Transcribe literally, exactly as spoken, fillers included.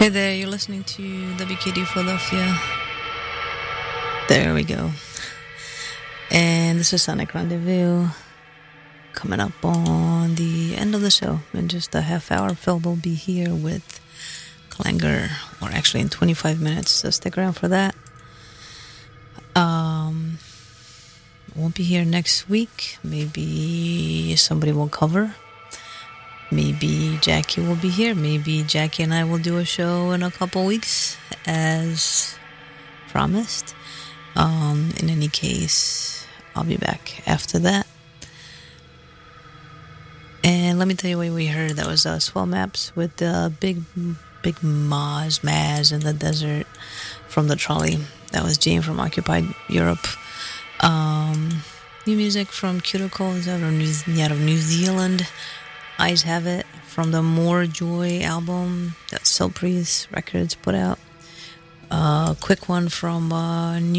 Hey there, you're listening to W K D Philadelphia. There we go. And this is Sonic Rendezvous. Coming up on the end of the show. In just a half hour, Phil will be here with Clanger, or actually in twenty-five minutes, so stick around for that. Um, won't be here next week. Maybe somebody will cover. Maybe Jackie will be here. Maybe Jackie and I will do a show in a couple weeks, as promised. Um, in any case, I'll be back after that. And let me tell you what we heard. That was uh, Swell Maps with the uh, Big Big Maz, Maz in the Desert from the Trolley. That was Jane from Occupied Europe. Um, new music from Cuticle is out of New, out of New Zealand. Eyes Have It from the More Joy album that Silprees Records put out. A uh, quick one from uh, New